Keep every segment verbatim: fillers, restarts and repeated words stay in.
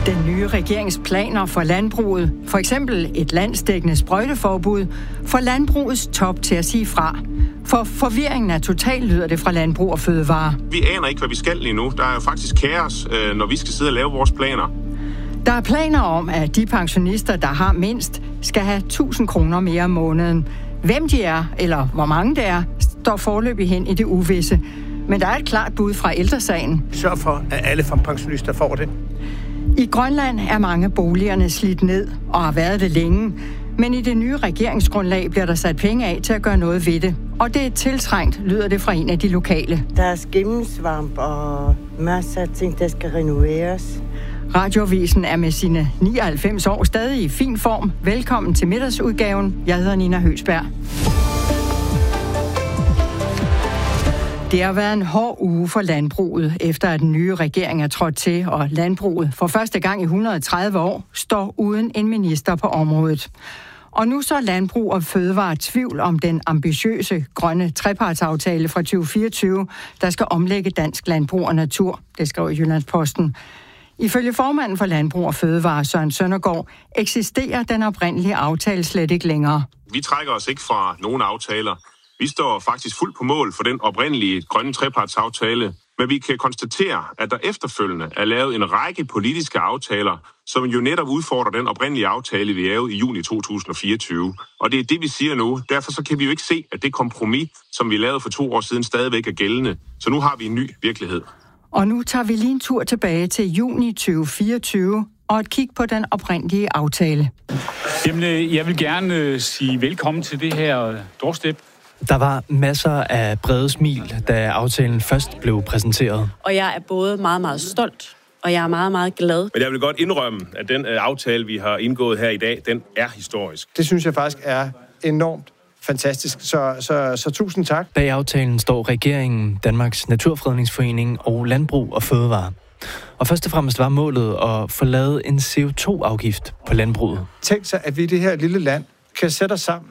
Den nye regeringsplaner for landbruget, for eksempel et landsdækkende sprøjteforbud, får landbrugets top til at sige fra. For forvirringen er total, lyder det fra Landbrug og Fødevare. Vi aner ikke, hvad vi skal lige nu. Der er jo faktisk kaos, når vi skal sidde og lave vores planer. Der er planer om, at de pensionister, der har mindst, skal have tusind kroner mere om måneden. Hvem de er, eller hvor mange det er, står foreløbig hen i det uvisse. Men der er et klart bud fra Ældresagen. Sørg for, at alle pensionister får det. I Grønland er mange boligerne slidt ned og har været det længe. Men i det nye regeringsgrundlag bliver der sat penge af til at gøre noget ved det. Og det er tiltrængt, lyder det fra en af de lokale. Der er skimmelsvamp og masser af ting, der skal renoveres. Radioavisen er med sine nioghalvfems år stadig i fin form. Velkommen til middagsudgaven. Jeg hedder Nina Høgsberg. Det har været en hård uge for landbruget, efter at den nye regering er trådt til, og landbruget for første gang i et hundrede og tredive år står uden en minister på området. Og nu så Landbrug og Fødevare tvivl om den ambitiøse grønne trepartsaftale fra tyve fireogtyve, der skal omlægge dansk landbrug og natur, det skriver Jyllandsposten. Ifølge formanden for Landbrug og Fødevare, Søren Søndergaard, eksisterer den oprindelige aftale slet ikke længere. Vi trækker os ikke fra nogen aftaler. Vi står faktisk fuldt på mål for den oprindelige grønne trepartsaftale, men vi kan konstatere, at der efterfølgende er lavet en række politiske aftaler, som jo netop udfordrer den oprindelige aftale, vi lavede i juni to tusind og fireogtyve. Og det er det, vi siger nu. Derfor så kan vi jo ikke se, at det kompromis, som vi lavede for to år siden, stadigvæk er gældende. Så nu har vi en ny virkelighed. Og nu tager vi lige en tur tilbage til juni tyve fireogtyve og et kig på den oprindelige aftale. Jamen, jeg vil gerne sige velkommen til det her doorstep. Der var masser af brede smil, da aftalen først blev præsenteret. Og jeg er både meget, meget stolt, og jeg er meget, meget glad. Men jeg vil godt indrømme, at den aftale, vi har indgået her i dag, den er historisk. Det synes jeg faktisk er enormt fantastisk, så, så, så tusind tak. Bag aftalen står regeringen, Danmarks Naturfredningsforening og Landbrug og Fødevare. Og først og fremmest var målet at få lavet en C O to afgift på landbruget. Tænk sig, at vi i det her lille land kan sætte os sammen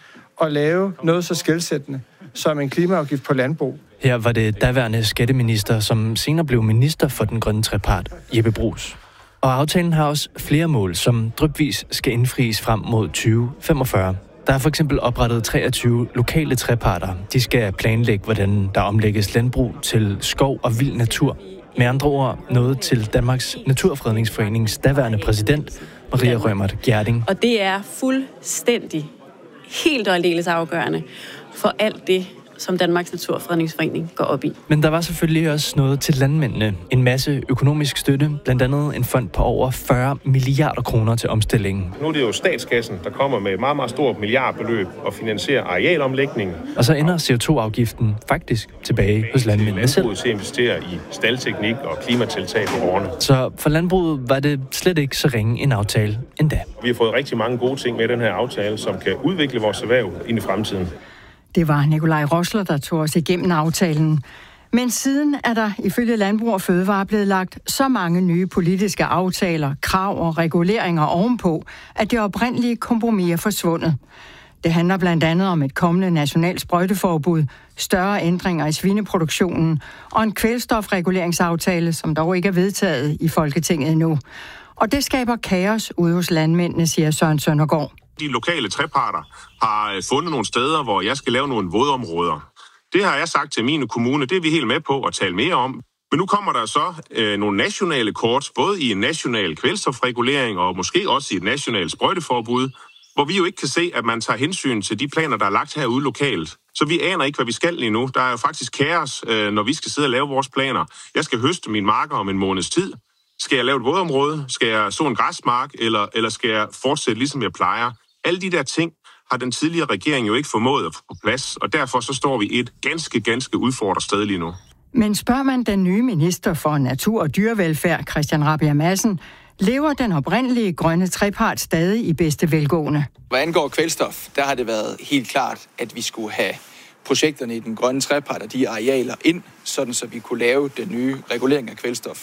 og lave noget så skelsættende som en klimaafgift på landbrug. Her var det daværende skatteminister, som senere blev minister for den grønne trepart, Jeppe Bruus. Og aftalen har også flere mål, som drypvis skal indfries frem mod tyve femogfyrre. Der er for eksempel oprettet treogtyve lokale treparter. De skal planlægge, hvordan der omlægges landbrug til skov og vild natur. Med andre ord noget til Danmarks Naturfredningsforenings daværende præsident, Maria Rømert Gjerding. Og det er fuldstændig helt og aldeles afgørende for alt det, som Danmarks Naturfredningsforening går op i. Men der var selvfølgelig også noget til landmændene. En masse økonomisk støtte, blandt andet en fond på over fyrre milliarder kroner til omstillingen. Nu er det jo statskassen, der kommer med et meget, meget stort milliardbeløb og finansierer arealomlægningen. Og så ender C O to afgiften faktisk tilbage hos landmændene selv. Landbruget til at investere i staldteknik og klimatiltag på gårdene. Så for landbruget var det slet ikke så ringe en aftale endda. Vi har fået rigtig mange gode ting med den her aftale, som kan udvikle vores erhverv ind i fremtiden. Det var Nikolaj Rosler, der tog os igennem aftalen. Men siden er der ifølge Landbrug og Fødevare blevet lagt så mange nye politiske aftaler, krav og reguleringer ovenpå, at det oprindelige kompromis er forsvundet. Det handler blandt andet om et kommende nationalt sprøjteforbud, større ændringer i svineproduktionen og en kvælstofreguleringsaftale, som dog ikke er vedtaget i Folketinget endnu. Og det skaber kaos ude hos landmændene, siger Søren Søndergaard. De lokale treparter har fundet nogle steder, hvor jeg skal lave nogle vådområder. Det har jeg sagt til mine kommuner, det er vi helt med på at tale mere om. Men nu kommer der så øh, nogle nationale kort, både i en national kvælstofregulering og måske også i et nationalt sprøjteforbud, hvor vi jo ikke kan se, at man tager hensyn til de planer, der er lagt herude lokalt. Så vi aner ikke, hvad vi skal lige nu. Der er jo faktisk kaos, øh, når vi skal sidde og lave vores planer. Jeg skal høste mine marker om en måneds tid. Skal jeg lave et vådområde? Skal jeg så en græsmark? Eller, eller skal jeg fortsætte, ligesom jeg plejer? Alle de der ting har den tidligere regering jo ikke formået at få på plads, og derfor så står vi et ganske, ganske udfordret sted lige nu. Men spørger man den nye minister for natur og dyrevelfærd, Christian Rabjerg Madsen, lever den oprindelige grønne trepart stadig i bedste velgående? Hvad angår kvælstof, der har det været helt klart, at vi skulle have projekterne i den grønne trepart og de arealer ind, sådan så vi kunne lave den nye regulering af kvælstof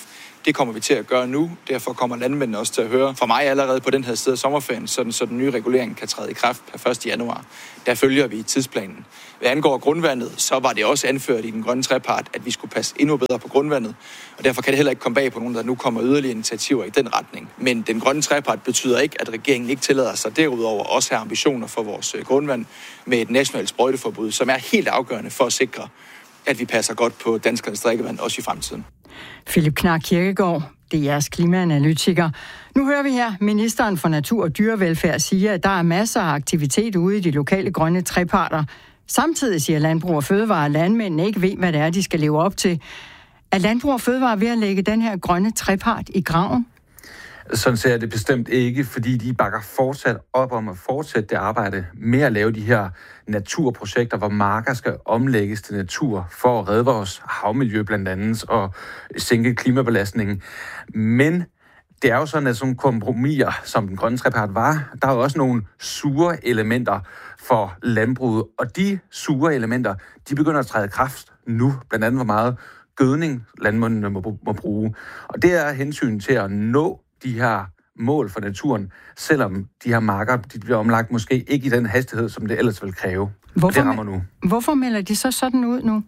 Det kommer vi til at gøre nu. Derfor kommer landmændene også til at høre fra mig allerede på den her side af sommerferien, sådan, så den nye regulering kan træde i kraft per første januar. Der følger vi tidsplanen. Hvad angår grundvandet, så var det også anført i den grønne trepart, at vi skulle passe endnu bedre på grundvandet. Og derfor kan det heller ikke komme bag på nogen, der nu kommer yderligere initiativer i den retning. Men den grønne trepart betyder ikke, at regeringen ikke tillader sig derudover også have ambitioner for vores grundvand med et nationalt sprøjteforbud, som er helt afgørende for at sikre, at vi passer godt på danskernes drikkevand også i fremtiden. Philip Knark Kirkegaard, D R's klimaanalytiker. Nu hører vi her ministeren for Natur og Dyrevelfærd sige, at der er masser af aktivitet ude i de lokale grønne treparter. Samtidig siger Landbrug og Fødevare, at landmændene ikke ved, hvad det er, de skal leve op til. Er Landbrug og Fødevare ved at lægge den her grønne trepart i graven? Sådan ser jeg det bestemt ikke, fordi de bakker fortsat op om at fortsætte det arbejde med at lave de her naturprojekter, hvor marker skal omlægges til natur for at redde vores havmiljø blandt andet og sænke klimabelastningen. Men det er jo sådan, at sådan kompromiser, som den grønne trepart var, der er jo også nogle sure elementer for landbruget, og de sure elementer, de begynder at træde i kraft nu, blandt andet hvor meget gødning landmændene må, må bruge. Og det er hensyn til at nå de her mål for naturen, selvom de her marker de bliver omlagt måske ikke i den hastighed, som det ellers vil kræve. Hvorfor, det rammer nu. Hvorfor melder de så sådan ud nu?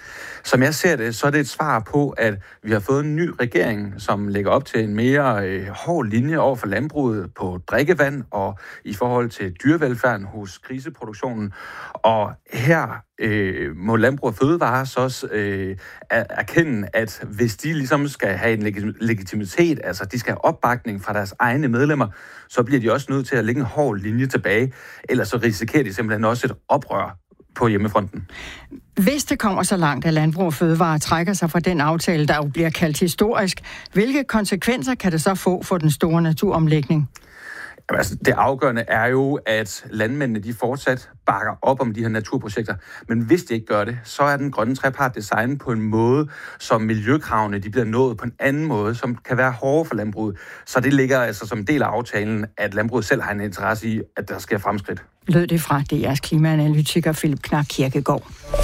Som jeg ser det, så er det et svar på, at vi har fået en ny regering, som lægger op til en mere øh, hård linje over for landbruget på drikkevand og i forhold til dyrevelfærden hos griseproduktionen. Og her øh, må Landbrug og Fødevare så også øh, erkende, at hvis de ligesom skal have en legitimitet, altså de skal have opbakning fra deres egne medlemmer, så bliver de også nødt til at lægge en hård linje tilbage, ellers så risikerer de simpelthen også et oprør på hjemmefronten. Hvis det kommer så langt, at Landbrug og Fødevare trækker sig fra den aftale, der jo bliver kaldt historisk, hvilke konsekvenser kan det så få for den store naturomlægning? Jamen, altså, det afgørende er jo, at landmændene de fortsat bakker op om de her naturprojekter. Men hvis de ikke gør det, så er den grønne trepart designet på en måde, som miljøkravene de bliver nået på en anden måde, som kan være hårdere for landbruget. Så det ligger altså som del af aftalen, at landbruget selv har en interesse i, at der sker fremskridt. Lød det fra D R's klimaanalytiker Philip Knark Kirkegaard.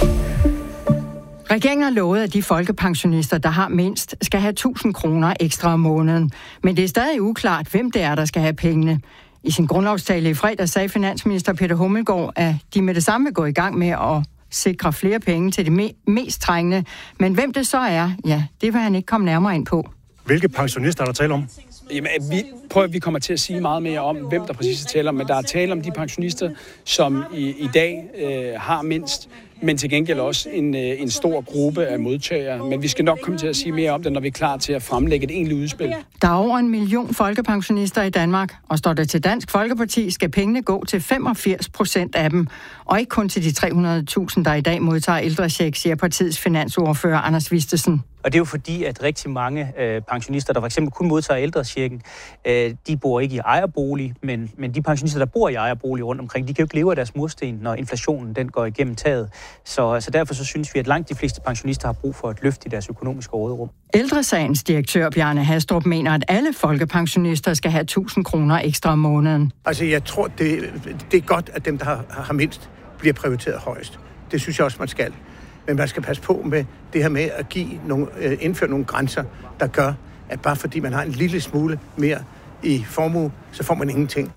Regeringen har lovet, at de folkepensionister, der har mindst, skal have tusind kroner ekstra om måneden. Men det er stadig uklart, hvem det er, der skal have pengene. I sin grundlovstale i fredag sagde finansminister Peter Hummelgaard, at de med det samme vil gå i gang med at sikre flere penge til de me- mest trængende. Men hvem det så er, ja, det vil han ikke komme nærmere ind på. Hvilke pensionister er der tale om? Jamen, vi, prøv at vi kommer til at sige meget mere om, hvem der præcis er tale om, men der er tale om de pensionister, som i, i dag øh, har mindst, men til gengæld også en, øh, en stor gruppe af modtagere. Men vi skal nok komme til at sige mere om det, når vi er klar til at fremlægge et egentligt udspil. Der er over en million folkepensionister i Danmark, og står det til Dansk Folkeparti, skal pengene gå til femogfirs procent af dem, og ikke kun til de tre hundrede tusind, der i dag modtager ældrecheck, siger partiets finansordfører Anders Vistesen. Og det er jo fordi, at rigtig mange øh, pensionister, der for eksempel kun modtager ældrechecken, øh, de bor ikke i ejerbolig, men, men de pensionister, der bor i ejerbolig rundt omkring, de kan jo ikke leve af deres mursten, når inflationen den går igennem taget. Så, så derfor så synes vi, at langt de fleste pensionister har brug for et løft i deres økonomiske råderum. Ældresagens direktør Bjarne Hastrup mener, at alle folkepensionister skal have tusind kroner ekstra om måneden. Altså jeg tror, det, det er godt, at dem, der har, har mindst, bliver prioriteret højst. Det synes jeg også, man skal. Men man skal passe på med det her med at give nogle, indføre nogle grænser, der gør, at bare fordi man har en lille smule mere i formue, så får man ingenting.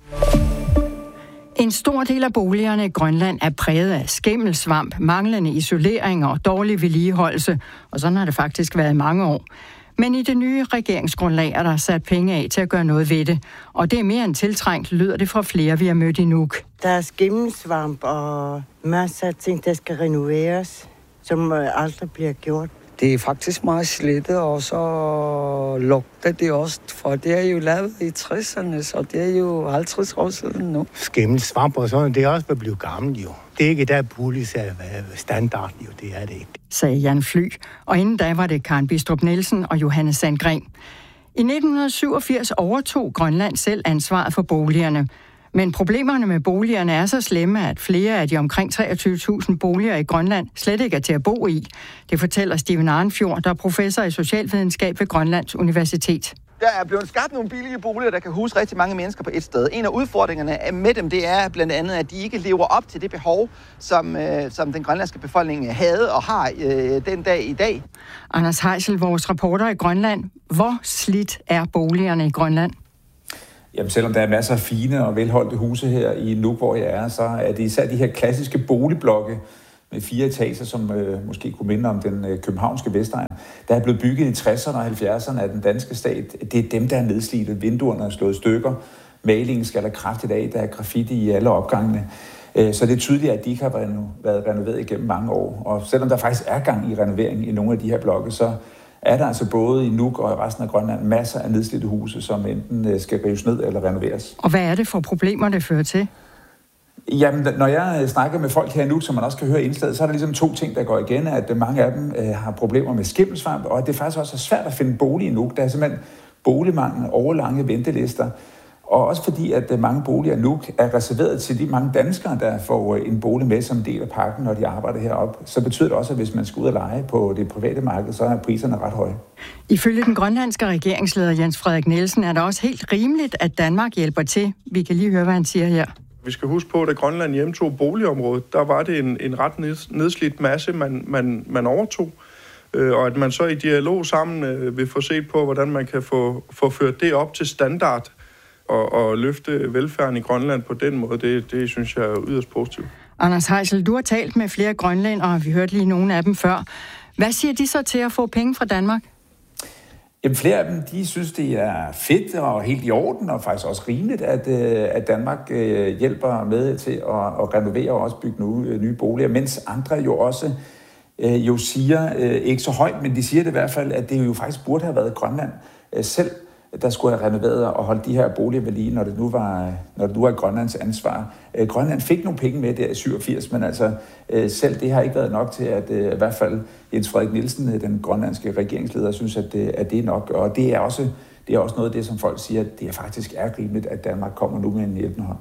En stor del af boligerne i Grønland er præget af skimmelsvamp, manglende isolering og dårlig vedligeholdelse, og sådan har det faktisk været i mange år. Men i det nye regeringsgrundlag er der sat penge af til at gøre noget ved det, og det er mere end tiltrængt, lyder det fra flere, vi har mødt i Nuuk. Der er skimmelsvamp og masser af ting, der skal renoveres, som aldrig bliver gjort. Det er faktisk meget slidt, og så lugter det også, for det er jo lavet i tresserne, så det er jo halvtreds år siden nu. Skimmelsvamp og sådan, det er også ved blive gammel jo. Det er ikke der bolig standard jo, det er det ikke. Sagde Jan Fly, og inden da var det Karen Bistrup Nielsen og Johannes Sandgren. I nitten syvogfirs overtog Grønland selv ansvaret for boligerne. Men problemerne med boligerne er så slemme, at flere af de omkring treogtyve tusind boliger i Grønland slet ikke er til at bo i. Det fortæller Steven Arnfjord, der er professor i socialvidenskab ved Grønlands Universitet. Der er blevet skabt nogle billige boliger, der kan huse rigtig mange mennesker på et sted. En af udfordringerne med dem, det er blandt andet, at de ikke lever op til det behov, som, øh, som den grønlandske befolkning havde og har øh, den dag i dag. Anders Heisel, vores reporter i Grønland. Hvor slidt er boligerne i Grønland? Jamen, selvom der er masser af fine og velholdte huse her i Nuuk, hvor jeg er, så er det især de her klassiske boligblokke med fire etager, som øh, måske kunne minde om den øh, københavnske Vestegn. Der er blevet bygget i tresserne og halvfjerdserne af den danske stat. Det er dem, der er nedslidte. Vinduerne er slået i stykker. Malingen skal der kraftigt af. Der er graffiti i alle opgangene. Øh, så det er tydeligt, at de ikke har været renoveret igennem mange år. Og selvom der faktisk er gang i renovering i nogle af de her blokke, så er der altså både i Nuuk og i resten af Grønland masser af nedslidte huse, som enten skal rives ned eller renoveres. Og hvad er det for problemer, det fører til? Jamen, når jeg snakker med folk her nu, som man også kan høre indslaget, så er der ligesom to ting, der går igen, at mange af dem øh, har problemer med skimmelsvamp, og at det faktisk også er svært at finde bolig i Nuuk. Der er simpelthen boligmangel, overlange ventelister, og også fordi, at mange boliger i Nuuk er reserveret til de mange danskere, der får en bolig med som del af pakken, når de arbejder heroppe. Så betyder det også, at hvis man skal ud og lege på det private marked, så er priserne ret høje. Ifølge den grønlandske regeringsleder Jens Frederik Nielsen er det også helt rimeligt, at Danmark hjælper til. Vi kan lige høre, hvad han siger her. Vi skal huske på, at da Grønland hjemtog boligområdet, der var det en, en ret nedslidt masse, man, man, man overtog. Øh, og at man så i dialog sammen øh, vil få set på, hvordan man kan få, få ført det op til standard og, og løfte velfærden i Grønland på den måde, det, det synes jeg er yderst positivt. Anders Heisel, du har talt med flere grønlændere, og vi hørte lige nogle af dem før. Hvad siger de så til at få penge fra Danmark? Jamen, flere af dem, de synes, det er fedt og helt i orden, og faktisk også rimeligt, at, at Danmark hjælper med til at, at renovere og også bygge nye, nye boliger, mens andre jo også jo siger, ikke så højt, men de siger det i hvert fald, at det jo faktisk burde have været Grønland selv, der skulle have renoveret og holdt de her boliger ved lige, når det nu var, når det nu var Grønlands ansvar. Grønland fik nogle penge med der i syvogfirs, men altså selv det har ikke været nok til, at i hvert fald Jens Frederik Nielsen, den grønlandske regeringsleder, synes, at det, at det er nok. Og det er, også, det er også noget af det, som folk siger, at det faktisk er rimeligt, at Danmark kommer nu med en hjælpende hånd.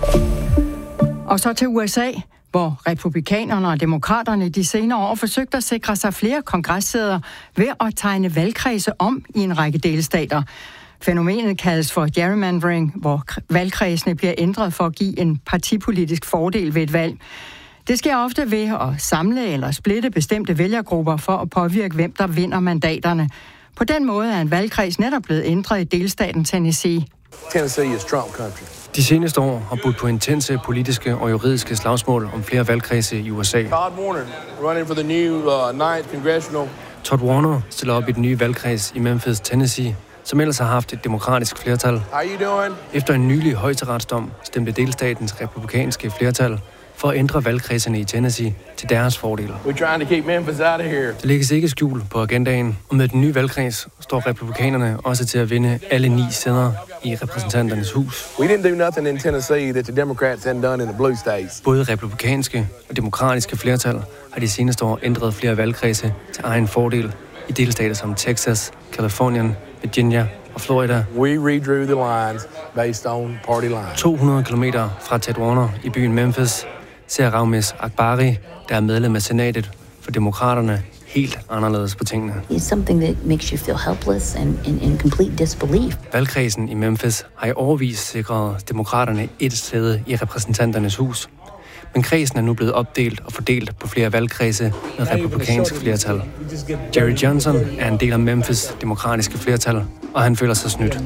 Og så til U S A, hvor republikanerne og demokraterne de senere år forsøgte at sikre sig flere kongressæder ved at tegne valgkredse om i en række delstater. Fænomenet kaldes for gerrymandering, hvor valgkredsene bliver ændret for at give en partipolitisk fordel ved et valg. Det sker ofte ved at samle eller splitte bestemte vælgergrupper for at påvirke, hvem der vinder mandaterne. På den måde er en valgkreds netop blevet ændret i delstaten Tennessee. Tennessee is Trump country. De seneste år har budt på intense politiske og juridiske slagsmål om flere valgkredse i U S A. Todd Warner running for the new uh, ninth congressional. Todd Warner stiller op i den nye valgkreds i Memphis, Tennessee, som ellers har haft et demokratisk flertal. How you doing? Efter en nylig højesteretsdom stemte delstatens republikanske flertal for at ændre valgkredserne i Tennessee til deres fordel. We're trying to keep Memphis out of here. Det lægges ikke skjul på agendaen, og med den nye valgkreds står republikanerne også til at vinde alle ni sæder i repræsentanternes hus. We didn't do nothing in Tennessee that the Democrats hadn't done in the blue states. Både republikanske og demokratiske flertal har de seneste år ændret flere valgkredse til egen fordel i delstater som Texas, Californien, Virginia og Florida. We redrew the lines based on party lines. to hundrede kilometer fra Ted Warner i byen Memphis ser Raumes Akbari, der er medlem af senatet for demokraterne, helt anderledes på tingene. It's something that makes you feel helpless and in, in complete disbelief. Valgkredsen i Memphis har i årevis sikret demokraterne et sæde i repræsentanternes hus. Men kredsen er nu blevet opdelt og fordelt på flere valgkredse med republikansk flertal. Jerry Johnson er en del af Memphis demokratiske flertal, og han føler sig snydt.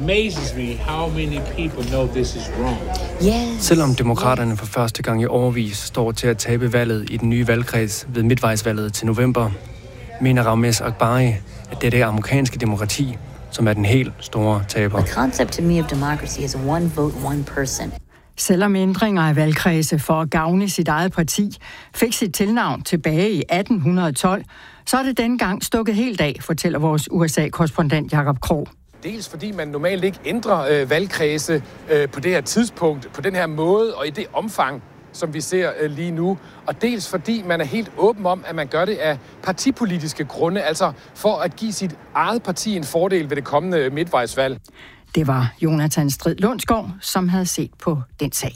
Selvom demokraterne for første gang i årevis står til at tabe valget i den nye valgkreds ved midtvejsvalget til november, mener Raumes Akbari, at det er det amerikanske demokrati, som er den helt store taber. The concept to me of democracy is one vote, one person. Selvom ændringer af valgkredse for at gavne sit eget parti fik sit tilnavn tilbage i atten tolv, så er det dengang stukket helt af, fortæller vores U S A-korrespondent Jakob Krog. Dels fordi man normalt ikke ændrer øh, valgkredse øh, på det her tidspunkt, på den her måde og i det omfang, som vi ser øh, lige nu. Og dels fordi man er helt åben om, at man gør det af partipolitiske grunde, altså for at give sit eget parti en fordel ved det kommende midtvejsvalg. Det var Jonathan Strid Lundsgaard, som havde set på den sag.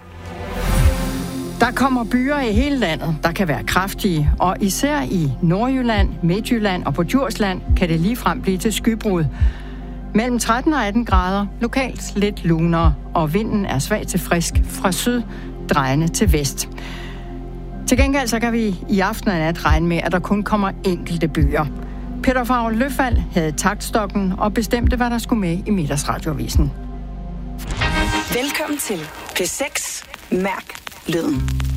Der kommer byer i hele landet, der kan være kraftige, og især i Nordjylland, Midtjylland og på Djursland kan det ligefrem blive til skybrud. Mellem tretten og atten grader, lokalt lidt lunere, og vinden er svag til frisk fra syd, drejende til vest. Til gengæld så kan vi i aften og nat regne med, at der kun kommer enkelte byer. Peter Favre Løfald havde taktstokken og bestemte, hvad der skulle med i Middagsradioavisen. Velkommen til P seks. Mærk lyden.